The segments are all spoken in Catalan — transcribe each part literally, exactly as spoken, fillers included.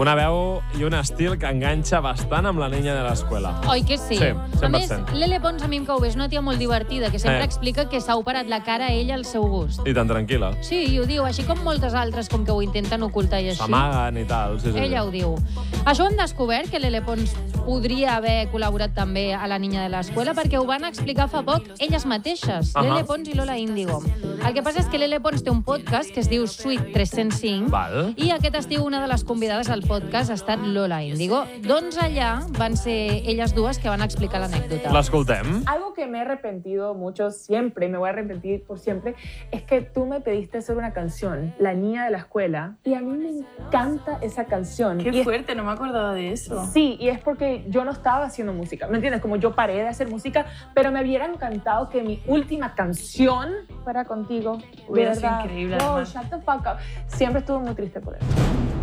Una veu i un estil que enganxa bastant amb la niña de l'escola. Oi que sí? Sí, A més, cent per cent. l'Ele Pons a mi em cau bé, és una tia molt divertida, que sempre Eh. explica que s'ha operat la cara a ella al seu gust. I tan tranquil·la. Sí, i ho diu, així com moltes altres, com que ho intenten ocultar i així. S'amaguen i tal. Sí, sí, Ella sí. ho diu. Això hem descobert, que l'Ele Pons podria haver col·laborat també a la niña de l'escola, perquè ho van explicar fa poc elles mateixes, Ahà. l'Ele Pons i Lola Índigo. El que passa és que l'Ele Pons té un podcast que es diu Suite tres-cents cinc, Val. i aquest estiu una de les convidades al podcast ha estat Lola Índigo. Doncs allà van ser elles dues que van explicar l'anècdota. L'escoltem. Algo que me he arrepentido mucho siempre, me voy a arrepentir por siempre, es que tú me pediste hacer una canción, La Niña de la Escuela, y a mí me encanta esa canción. Qué Y es- fuerte, no me acordaba de eso. Sí, y es porque yo no estaba haciendo música, ¿me entiendes? Como yo paré de hacer música, pero me hubiera encantado que mi última canción fuera contigo. De Hubiera sido verdad. increíble, No, además. shut the fuck up. Siempre estuve muy triste por eso.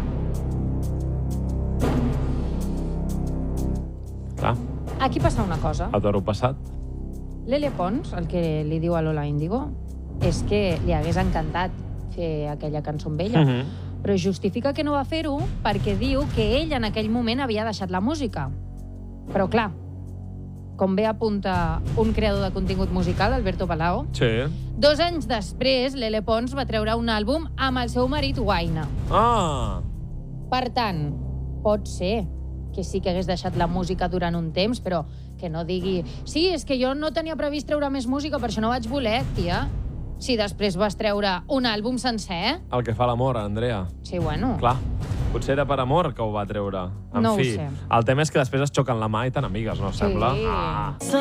Clar, Aquí passa una cosa. a toro passat. L'Ele Pons, el que li diu a Lola Índigo, és que li hagués encantat fer aquella cançó amb ella, Mhm. però justifica que no va fer-ho perquè diu que ell en aquell moment havia deixat la música. Però clar, com bé apunta un creador de contingut musical, Alberto Palao, Sí. dos anys després l'Ele Pons va treure un àlbum amb el seu marit Guaina. Ah! Per tant, pot ser que sí que hagués deixat la música durant un temps, però que no digui sí, és que jo no tenia previst treure més música, per això no vaig voler, tia. Si després vas treure un àlbum sencer, El que fa l'amor, Andrea. sí, bueno. Clar, potser era per amor que ho va treure. En No ho fi, sé. el tema és que després es xoquen la mà i tan amigues, no Sí. sembla? Ah.